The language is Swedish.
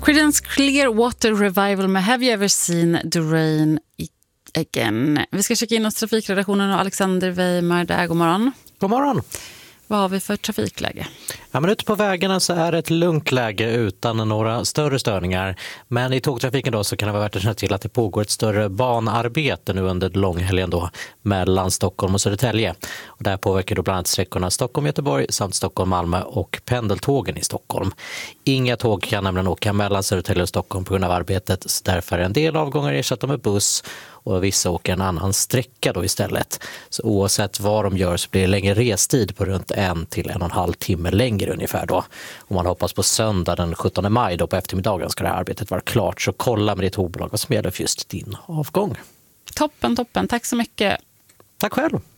Creedence Clearwater Revival med Have You Ever Seen the Rain Again. Vi ska checka in hos trafikredaktionen och Alexander Weimar där. God morgon. God morgon. Vad har vi för trafikläge? Ja, men ute på vägarna så är det ett lugnt läge utan några större störningar. Men i tågtrafiken då så kan det vara värt att känna till att det pågår ett större banarbete nu under långhelgen då mellan Stockholm och Södertälje. Och där påverkar då bland annat sträckorna Stockholm-Göteborg samt Stockholm-Malmö och pendeltågen i Stockholm. Inga tåg kan nämligen åka mellan Södertälje och Stockholm på grund av arbetet. Så därför är en del avgångar ersatta med buss och vissa åker en annan sträcka då istället. Så oavsett vad de gör så blir det längre restid på runt 1 till 1,5 timme längre ungefär då. Och man hoppas på söndag den 17 maj då på eftermiddagen ska det här arbetet vara klart. Så kolla med ditt tågbolag vad som gäller för just din avgång. Toppen. Tack så mycket. Tack själv.